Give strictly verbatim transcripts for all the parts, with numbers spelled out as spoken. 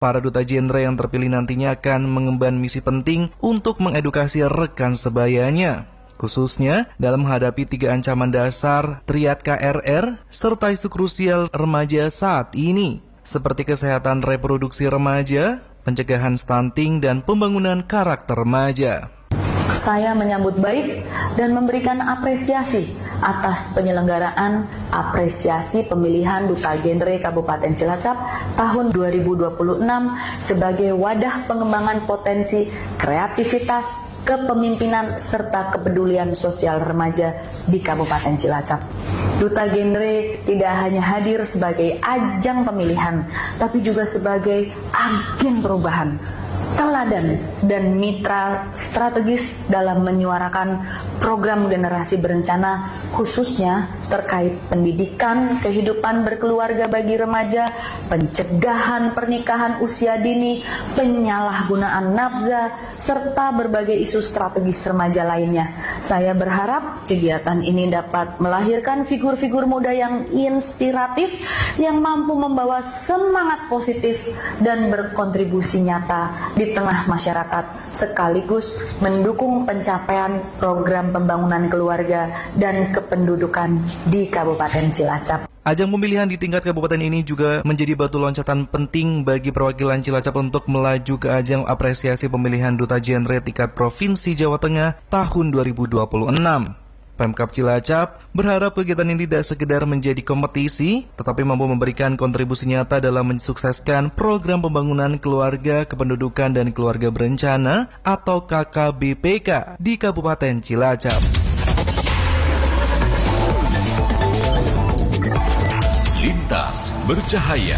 Para duta genre yang terpilih nantinya akan mengemban misi penting untuk mengedukasi rekan sebayanya, khususnya dalam menghadapi tiga ancaman dasar triad K R R serta isu krusial remaja saat ini, seperti kesehatan reproduksi remaja, pencegahan stunting, dan pembangunan karakter remaja. Saya menyambut baik dan memberikan apresiasi atas penyelenggaraan apresiasi pemilihan Duta Genre Kabupaten Cilacap tahun dua ribu dua puluh enam sebagai wadah pengembangan potensi kreativitas, kepemimpinan, serta kepedulian sosial remaja di Kabupaten Cilacap. Duta Genre tidak hanya hadir sebagai ajang pemilihan, tapi juga sebagai agen perubahan, teladan, dan mitra strategis dalam menyuarakan program generasi berencana, khususnya terkait pendidikan, kehidupan berkeluarga bagi remaja, pencegahan pernikahan usia dini, penyalahgunaan nafza, serta berbagai isu strategis remaja lainnya. Saya berharap kegiatan ini dapat melahirkan figur-figur muda yang inspiratif, yang mampu membawa semangat positif dan berkontribusi nyata di tengah masyarakat, sekaligus mendukung pencapaian program pembangunan keluarga dan kependudukan di Kabupaten Cilacap. Ajang pemilihan di tingkat kabupaten ini juga menjadi batu loncatan penting bagi perwakilan Cilacap untuk melaju ke ajang apresiasi pemilihan Duta Genre tingkat Provinsi Jawa Tengah tahun dua ribu dua puluh enam. Pemkab Cilacap berharap kegiatan ini tidak sekedar menjadi kompetisi, tetapi mampu memberikan kontribusi nyata dalam mensukseskan program pembangunan keluarga, kependudukan, dan keluarga berencana atau K K B P K di Kabupaten Cilacap. Lintas Bercahaya.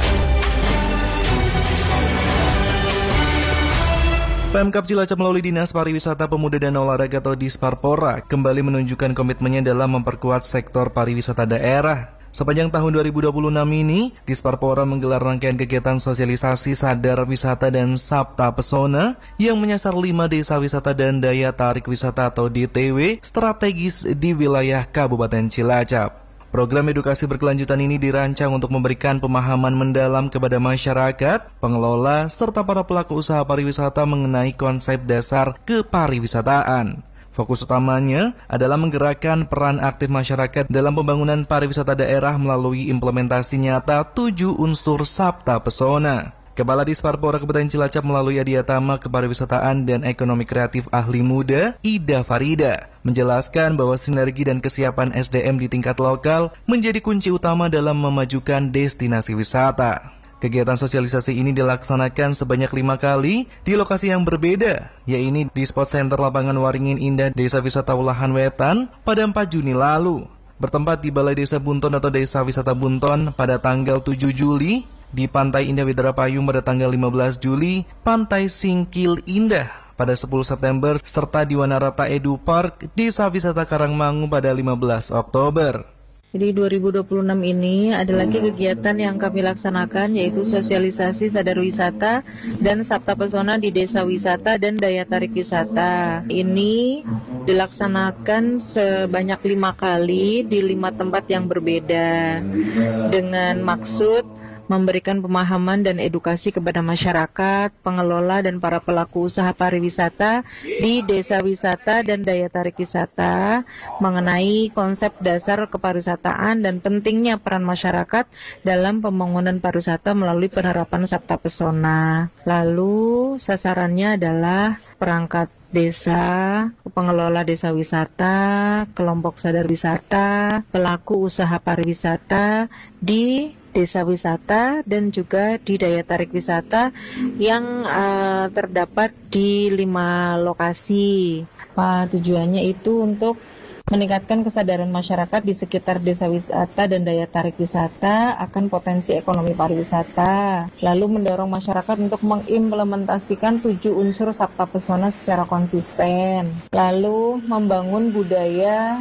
Pemkab Cilacap melalui Dinas Pariwisata Pemuda dan Olahraga atau Disparpora kembali menunjukkan komitmennya dalam memperkuat sektor pariwisata daerah. Sepanjang tahun dua ribu dua puluh enam ini, Disparpora menggelar rangkaian kegiatan sosialisasi sadar wisata dan Sabta Pesona yang menyasar lima desa wisata dan daya tarik wisata atau D T W strategis di wilayah Kabupaten Cilacap. Program edukasi berkelanjutan ini dirancang untuk memberikan pemahaman mendalam kepada masyarakat, pengelola, serta para pelaku usaha pariwisata mengenai konsep dasar kepariwisataan. Fokus utamanya adalah menggerakkan peran aktif masyarakat dalam pembangunan pariwisata daerah melalui implementasi nyata tujuh unsur Sabta Pesona. Kepala Disparpora Kabupaten Cilacap melalui Adiatama Kepariwisataan dan Ekonomi Kreatif Ahli Muda, Ida Farida, menjelaskan bahwa sinergi dan kesiapan S D M di tingkat lokal menjadi kunci utama dalam memajukan destinasi wisata. Kegiatan sosialisasi ini dilaksanakan sebanyak lima kali di lokasi yang berbeda, yaitu di Spot Center Lapangan Waringin Indah, Desa Wisata Ulahan Wetan pada empat Juni lalu, bertempat di Balai Desa Bunton atau Desa Wisata Bunton pada tanggal tujuh Juli, di Pantai Indah Widara Payung pada tanggal lima belas Juli, Pantai Singkil Indah pada sepuluh September, serta di Wanarata Edu Park, Desa Wisata Karangmangu pada lima belas Oktober. Jadi dua ribu dua puluh enam ini ada lagi kegiatan yang kami laksanakan, yaitu sosialisasi sadar wisata dan Sabta Pesona di desa wisata dan daya tarik wisata. Ini dilaksanakan sebanyak lima kali di lima tempat yang berbeda dengan maksud memberikan pemahaman dan edukasi kepada masyarakat, pengelola, dan para pelaku usaha pariwisata di desa wisata dan daya tarik wisata mengenai konsep dasar kepariwisataan dan pentingnya peran masyarakat dalam pembangunan pariwisata melalui penerapan Sabta Pesona. Lalu sasarannya adalah perangkat desa, pengelola desa wisata, kelompok sadar wisata, pelaku usaha pariwisata di desa wisata dan juga di daya tarik wisata yang uh, terdapat di lima lokasi. Nah, tujuannya itu untuk meningkatkan kesadaran masyarakat di sekitar desa wisata dan daya tarik wisata akan potensi ekonomi pariwisata, lalu mendorong masyarakat untuk mengimplementasikan tujuh unsur Sabta Pesona secara konsisten, lalu membangun budaya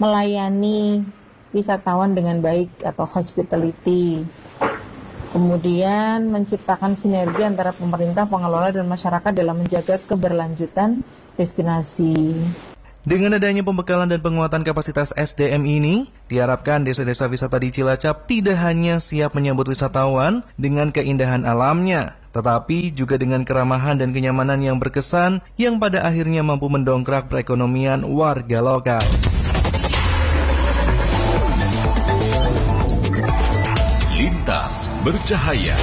melayani wisatawan dengan baik atau hospitality. Kemudian menciptakan sinergi antara pemerintah, pengelola, dan masyarakat dalam menjaga keberlanjutan destinasi. Dengan adanya pembekalan dan penguatan kapasitas S D M ini, diharapkan desa-desa wisata di Cilacap tidak hanya siap menyambut wisatawan dengan keindahan alamnya, tetapi juga dengan keramahan dan kenyamanan yang berkesan yang pada akhirnya mampu mendongkrak perekonomian warga lokal. Lintas Bercahaya.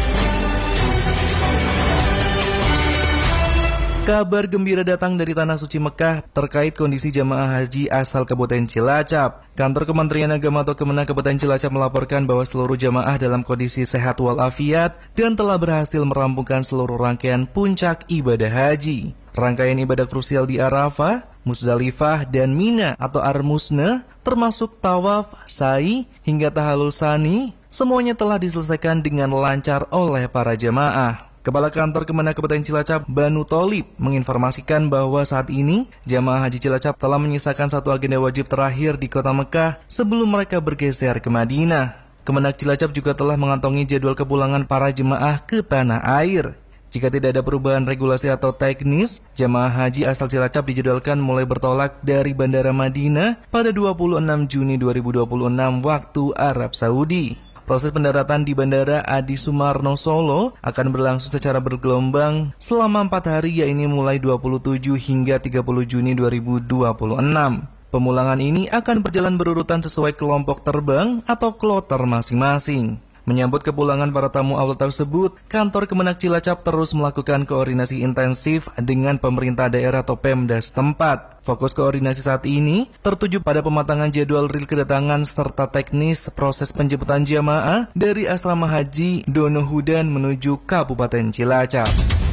Kabar gembira datang dari Tanah Suci Mekah terkait kondisi jamaah haji asal Kabupaten Cilacap. Kantor Kementerian Agama atau Kemenak Kabupaten Cilacap melaporkan bahwa seluruh jamaah dalam kondisi sehat walafiat dan telah berhasil merampungkan seluruh rangkaian puncak ibadah haji. Rangkaian ibadah krusial di Arafah, Musdalifah, dan Mina atau Ar-Musna, termasuk tawaf, sa'i, hingga tahallul sani, semuanya telah diselesaikan dengan lancar oleh para jamaah. Kepala Kantor Kemenak Kabupaten Cilacap, Banu Tholib, menginformasikan bahwa saat ini jamaah haji Cilacap telah menyisakan satu agenda wajib terakhir di kota Mekah sebelum mereka bergeser ke Madinah. Kemenak Cilacap juga telah mengantongi jadwal kepulangan para jemaah ke tanah air. Jika tidak ada perubahan regulasi atau teknis, jamaah haji asal Cilacap dijadwalkan mulai bertolak dari Bandara Madinah pada dua puluh enam Juni dua ribu dua puluh enam waktu Arab Saudi. Proses pendaratan di Bandara Adi Sumarno Solo akan berlangsung secara bergelombang selama empat hari, yaitu mulai dua puluh tujuh hingga tiga puluh Juni dua ribu dua puluh enam. Pemulangan ini akan berjalan berurutan sesuai kelompok terbang atau kloter masing-masing. Menyambut kepulangan para tamu awal tersebut, Kantor Kemenak Cilacap terus melakukan koordinasi intensif dengan pemerintah daerah atau Pemda setempat. Fokus koordinasi saat ini tertuju pada pematangan jadwal real kedatangan serta teknis proses penjemputan jamaah dari asrama haji Donohudan menuju Kabupaten Cilacap.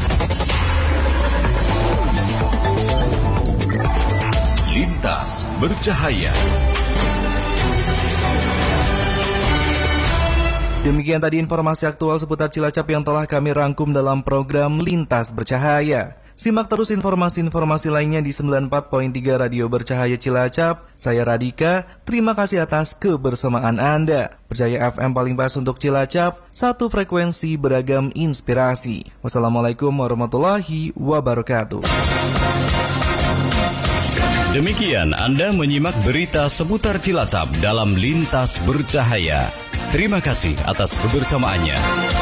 Lintas Bercahaya. Demikian tadi informasi aktual seputar Cilacap yang telah kami rangkum dalam program Lintas Bercahaya. Simak terus informasi-informasi lainnya di sembilan puluh empat koma tiga Radio Bercahaya Cilacap. Saya Radika, terima kasih atas kebersamaan Anda. Bercahaya F M paling pas untuk Cilacap, satu frekuensi beragam inspirasi. Wassalamualaikum warahmatullahi wabarakatuh. Demikian Anda menyimak berita seputar Cilacap dalam Lintas Bercahaya. Terima kasih atas kebersamaannya.